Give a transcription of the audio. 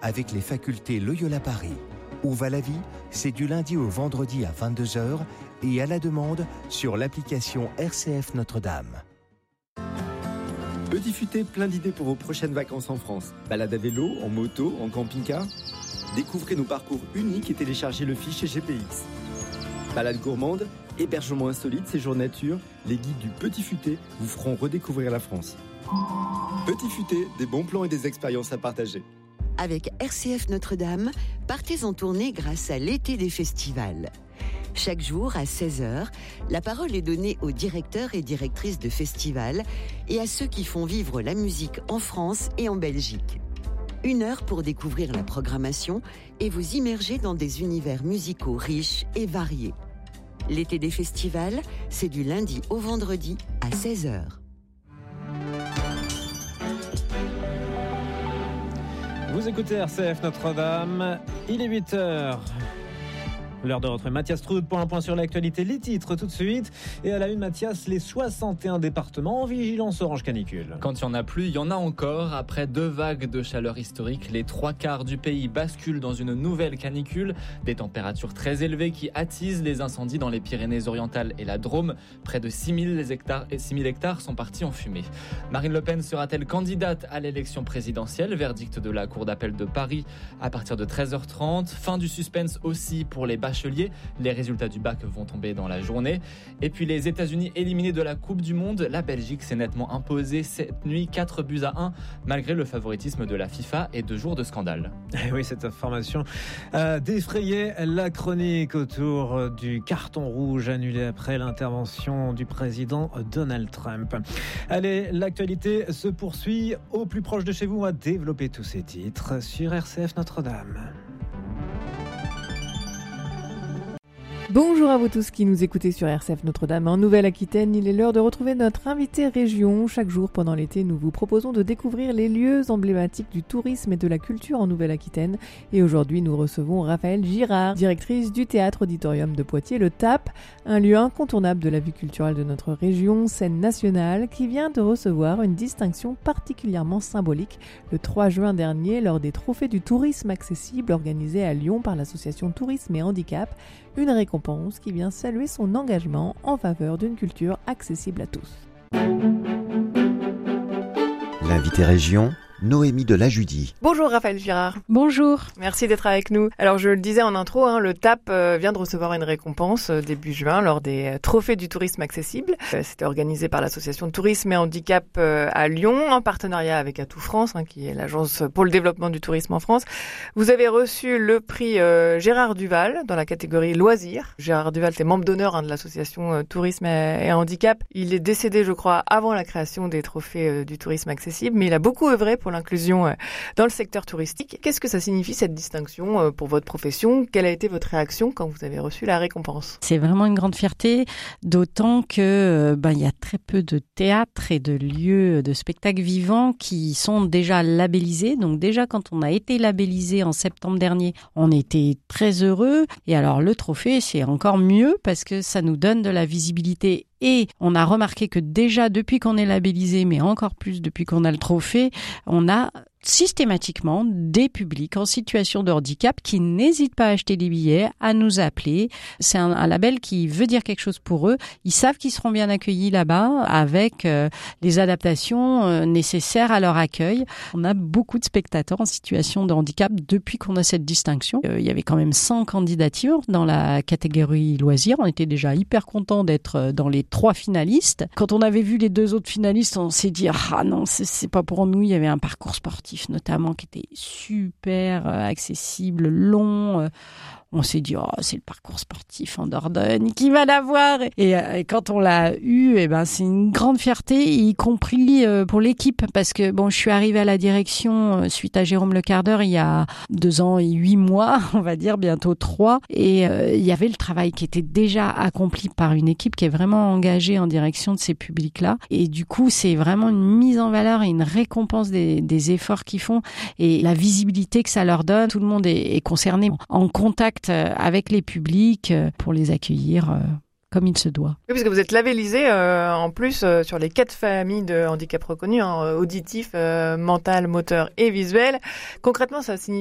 avec les facultés Loyola Paris. Où va la vie? C'est du lundi au vendredi à 22h et à la demande sur l'application RCF Notre-Dame. Petit Futé, plein d'idées pour vos prochaines vacances en France. Balade à vélo, en moto, en camping-car. Découvrez nos parcours uniques et téléchargez le fichier GPX. Balade gourmande, hébergement insolite, séjour nature, les guides du Petit Futé vous feront redécouvrir la France. Petit Futé, des bons plans et des expériences à partager. Avec RCF Notre-Dame, partez en tournée grâce à l'été des festivals. Chaque jour, à 16h, la parole est donnée aux directeurs et directrices de festivals et à ceux qui font vivre la musique en France et en Belgique. 1 heure pour découvrir la programmation et vous immerger dans des univers musicaux riches et variés. L'été des festivals, c'est du lundi au vendredi à 16h. Vous écoutez RCF Notre-Dame, il est 8h. L'heure de retrouver Mathias Trude pour un point sur l'actualité. Les titres tout de suite. Et à la une, Mathias, les 61 départements en vigilance orange canicule. Quand il n'y en a plus, il y en a encore. Après 2 vagues de chaleur historiques, les 3/4 du pays basculent dans une nouvelle canicule. Des températures très élevées qui attisent les incendies dans les Pyrénées-Orientales et la Drôme. Près de 6 000 hectares sont partis en fumée. Marine Le Pen sera-t-elle candidate à l'élection présidentielle? Verdict de la Cour d'appel de Paris à partir de 13h30. Fin du suspense aussi pour les bacheliers. Les résultats du bac vont tomber dans la journée. Et puis les États-Unis éliminés de la Coupe du Monde. La Belgique s'est nettement imposée cette nuit 4-1 malgré le favoritisme de la FIFA et 2 jours de scandale. Et oui, cette information défrayait la chronique autour du carton rouge annulé après l'intervention du président Donald Trump. Allez, l'actualité se poursuit au plus proche de chez vous. On va développer tous ces titres sur RCF Notre-Dame. Bonjour à vous tous qui nous écoutez sur RCF Notre-Dame en Nouvelle-Aquitaine. Il est l'heure de retrouver notre invité région. Chaque jour pendant l'été, nous vous proposons de découvrir les lieux emblématiques du tourisme et de la culture en Nouvelle-Aquitaine. Et aujourd'hui, nous recevons Raphaëlle Girard, directrice du Théâtre Auditorium de Poitiers, le TAP, un lieu incontournable de la vie culturelle de notre région, scène nationale, qui vient de recevoir une distinction particulièrement symbolique le 3 juin dernier lors des Trophées du tourisme accessible organisés à Lyon par l'association Tourisme et Handicap. Une récompense qui vient saluer son engagement en faveur d'une culture accessible à tous. L'invité région, Noémie de la Judie. Bonjour Raphaëlle Girard. Bonjour. Merci d'être avec nous. Alors je le disais en intro, le TAP vient de recevoir une récompense début juin lors des Trophées du tourisme accessible. C'était organisé par l'association Tourisme et Handicap à Lyon, en partenariat avec Atout France, qui est l'agence pour le développement du tourisme en France. Vous avez reçu le prix Gérard Duval dans la catégorie loisirs. Gérard Duval est membre d'honneur de l'association Tourisme et Handicap. Il est décédé, je crois, avant la création des Trophées du tourisme accessible, mais il a beaucoup œuvré pour l'inclusion dans le secteur touristique. Qu'est-ce que ça signifie cette distinction pour votre profession? Quelle a été votre réaction quand vous avez reçu la récompense? C'est vraiment une grande fierté, d'autant que il y a très peu de théâtres et de lieux de spectacles vivants qui sont déjà labellisés. Donc déjà quand on a été labellisé en septembre dernier, on était très heureux. Et alors le trophée, c'est encore mieux parce que ça nous donne de la visibilité. Et on a remarqué que déjà depuis qu'on est labellisé, mais encore plus depuis qu'on a le trophée, on a systématiquement des publics en situation de handicap qui n'hésitent pas à acheter des billets, à nous appeler. C'est un label qui veut dire quelque chose pour eux. Ils savent qu'ils seront bien accueillis là-bas avec les adaptations nécessaires à leur accueil. On a beaucoup de spectateurs en situation de handicap depuis qu'on a cette distinction. Il y avait quand même 100 candidatures dans la catégorie loisirs. On était déjà hyper contents d'être dans les 3 finalistes. Quand on avait vu les 2 autres finalistes, on s'est dit « Ah non, c'est pas pour nous ». Il y avait un parcours sportif notamment qui était super accessible, long. On s'est dit, c'est le parcours sportif en Dordogne qui va l'avoir. Et quand on l'a eu, c'est une grande fierté, y compris pour l'équipe. Parce que je suis arrivée à la direction suite à Jérôme Lecardeur il y a 2 ans et 8 mois, on va dire, bientôt 3. Et il y avait le travail qui était déjà accompli par une équipe qui est vraiment engagée en direction de ces publics-là. Et du coup, c'est vraiment une mise en valeur et une récompense des efforts qu'ils font et la visibilité que ça leur donne. Tout le monde est concerné, en contact avec les publics pour les accueillir comme il se doit. Oui, parce que vous êtes labellisé en plus sur les 4 familles de handicap reconnus, auditif, mental, moteur et visuel. Concrètement, ça signifie